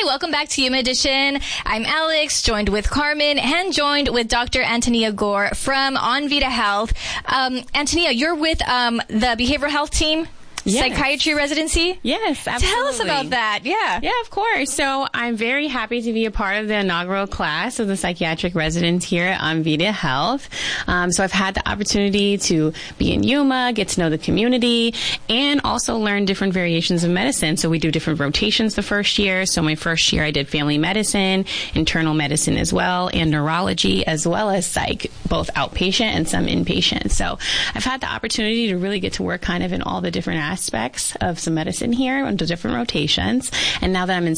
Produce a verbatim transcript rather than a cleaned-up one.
welcome back to Yuma Edition. I'm Alex, joined with Carmen, and joined with Doctor Antonia Gore from Onvita Health. Um, Antonia, you're with um, the behavioral health team? Yes. Psychiatry residency? Yes, absolutely. Tell us about that. Yeah. Yeah, of course. So I'm very happy to be a part of the inaugural class of the psychiatric residents here at Onvita Health. Um, so I've had the opportunity to be in Yuma, get to know the community, and also learn different variations of medicine. So we do different rotations the first year. So my first year I did family medicine, internal medicine as well, and neurology, as well as psych, both outpatient and some inpatient. So I've had the opportunity to really get to work kind of in all the different aspects aspects of some medicine here under different rotations. And now that I'm in